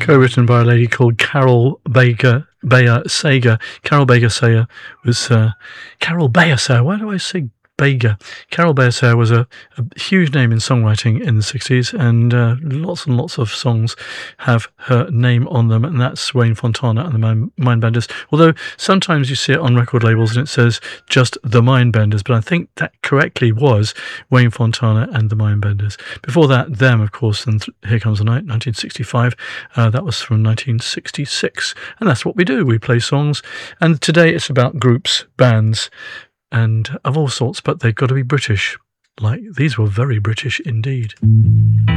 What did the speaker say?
co-written by a lady called Carol Bayer Sager. Carol Bayer Sager was Carol Bayer Sager. Why do I say Bager? Carol Bayer Sager was a huge name in songwriting in the 60s, and lots of songs have her name on them, and that's Wayne Fontana and the Mindbenders. Although sometimes you see it on record labels and it says just the Mindbenders, but I think that correctly was Wayne Fontana and the Mindbenders. Before that, them, of course, and Here Comes the Night, 1965. That was from 1966, and that's what we do. We play songs, and today it's about groups, bands, and of all sorts, but they've got to be British. Like, these were very British indeed.